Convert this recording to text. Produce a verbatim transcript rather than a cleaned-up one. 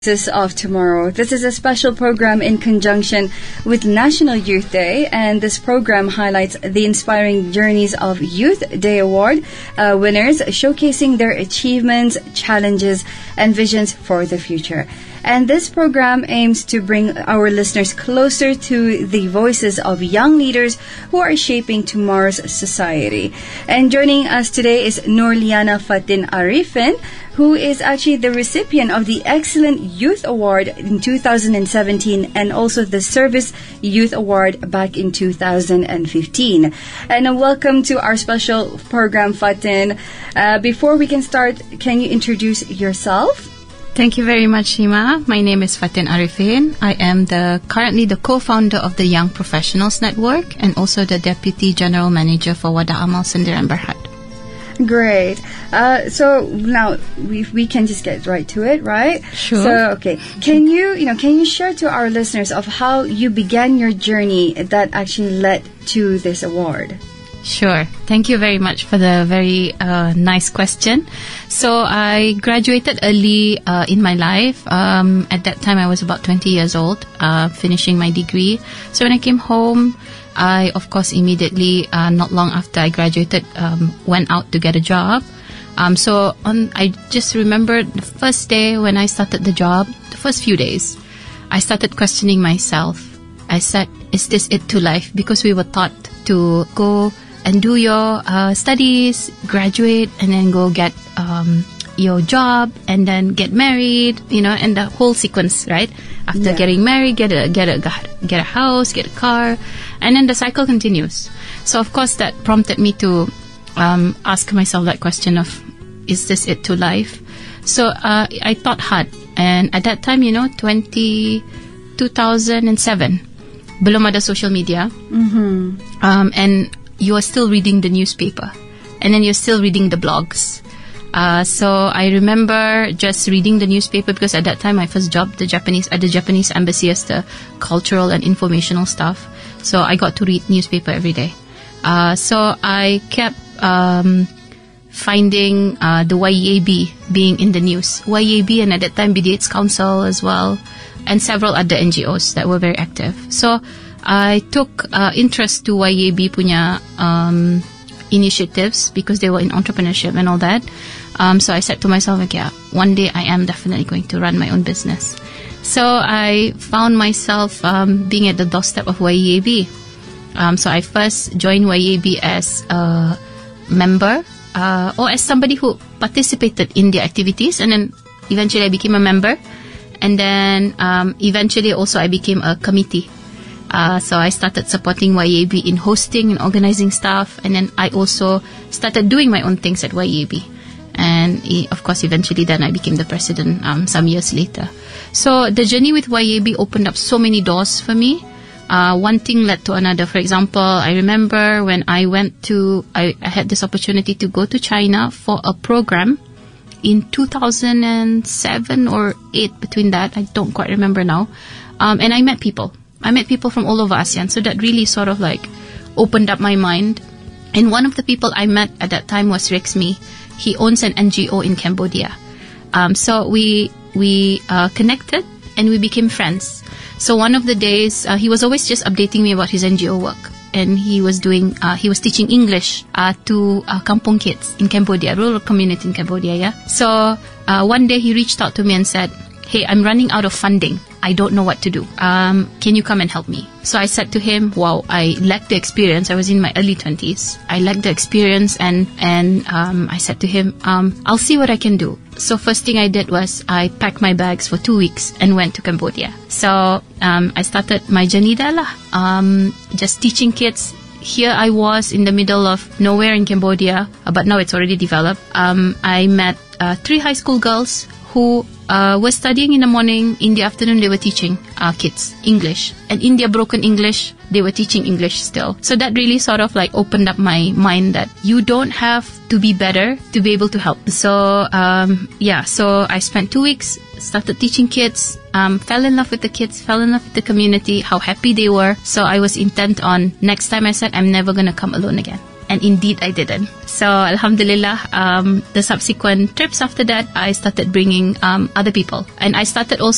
Voices of Tomorrow. This is a special program in conjunction with National Youth Day, and this program highlights the inspiring journeys of Youth Day Award uh, winners, showcasing their achievements, challenges, and visions for the future. And this program aims to bring our listeners closer to the voices of young leaders who are shaping tomorrow's society. And joining us today is Nurliana Fatin Arifin, who is actually the recipient of the Excellent Youth Award in two thousand seventeen and also the Service Youth Award back in two thousand fifteen. And uh, welcome to our special program, Fatin. Uh, before we can start, can you introduce yourself? Thank you very much, Shima. My name is Fatin Arifin. I am the currently the co-founder of the Young Professionals Network and also the Deputy General Manager for Wada Amal Sendirian Berhad. Great. Uh, so now we we can just get right to it, right? Sure. So okay, can you you know can you share to our listeners of how you began your journey that actually led to this award? Sure. Thank you very much for the very uh, nice question. So I graduated early uh, in my life. Um, at that time, I was about twenty years old, uh, finishing my degree. So when I came home, I, of course, immediately, uh, not long after I graduated, um, went out to get a job. Um, so on, I just remember the first day when I started the job, the first few days, I started questioning myself. I said, is this it to life? Because we were taught to go and do your uh, studies, graduate, and then go get um, your job, and then get married, you know, and the whole sequence, right? After Yeah. getting married, get a get a get a house, get a car, and then the cycle continues. So of course that prompted me to um, ask myself that question of, is this it to life? So uh, I thought hard, and at that time, you know, twenty, two thousand seven, belum ada social media, Mm-hmm. um, and you are still reading the newspaper, and then you're still reading the blogs. Uh, so I remember just reading the newspaper because at that time my first job the Japanese at the Japanese embassy as the cultural and informational staff. So I got to read newspaper every day. Uh, so I kept um, finding uh, the Y E A B being in the news. Y E A B and at that time B D H Council as well, and several other N G Os that were very active. So I took uh, interest to Y E A B punya um, initiatives because they were in entrepreneurship and all that. Um, so I said to myself, okay, yeah, one day I am definitely going to run my own business. So I found myself um, being at the doorstep of Y E A B. Um, so I first joined Y E A B as a member uh, or as somebody who participated in the activities, and then eventually I became a member, and then um, eventually also I became a committee. Uh, so I started supporting Y E A B in hosting and organizing stuff, and then I also started doing my own things at Y E A B. And e- of course, eventually then I became the president um, some years later. So the journey with Y E A B opened up so many doors for me. Uh, one thing led to another. For example, I remember when I went to, I, I had this opportunity to go to China for a program in two thousand seven or eight, between that, I don't quite remember now. Um, and I met people. I met people from all over ASEAN, so that really sort of like opened up my mind. And one of the people I met at that time was Rexmi. He owns an N G O in Cambodia. Um, so we we uh, connected and we became friends. So one of the days, uh, he was always just updating me about his N G O work, and he was doing uh, he was teaching English uh, to uh, kampung kids in Cambodia, rural community in Cambodia. Yeah. So uh, one day he reached out to me and said, "Hey, I'm running out of funding. I don't know what to do. Um, can you come and help me?" So I said to him, wow, I lacked the experience. I was in my early twenties. I lacked the experience, and, and um, I said to him, um, I'll see what I can do. So first thing I did was I packed my bags for two weeks and went to Cambodia. So um, I started my journey there lah, um, just teaching kids. Here I was in the middle of nowhere in Cambodia, uh, but now it's already developed. Um, I met uh, three high school girls who uh, were studying in the morning. In the afternoon, they were teaching uh, kids English. And in their broken English, they were teaching English still. So that really sort of like opened up my mind that you don't have to be better to be able to help. So, um, yeah, so I spent two weeks, started teaching kids, um, fell in love with the kids, fell in love with the community, how happy they were. So I was intent on, next time I said, I'm never going to come alone again. And indeed I didn't. So Alhamdulillah, um, the subsequent trips after that, I started bringing um, other people. And I started also